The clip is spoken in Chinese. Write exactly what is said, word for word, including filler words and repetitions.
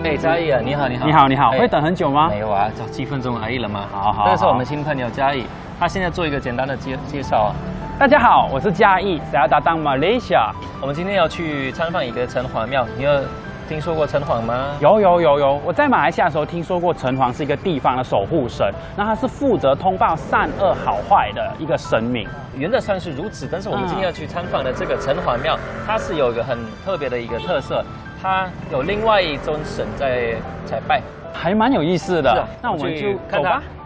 哎，嘉义啊，你好，你好， 你好，你好， 哎会等很久吗？ 没有啊，就几分钟而已了嘛。 好好， 这是我们新朋友嘉义，他现在做一个简单的介介绍啊。 大家好，我是嘉义，saya datang Malaysia。 我们今天要去参访一个城隍庙，你有听说过城隍吗？ 有有有有，我在马来西亚的时候听说过城隍是一个地方的守护神，那他是负责通报善恶好坏的一个神明。 原则上是如此，但是我们今天要去参访的这个城隍庙，它是有一个很特别的一个特色，它有另外一尊神在在拜， 还蛮有意思的。 是啊那我们就去看走吧它。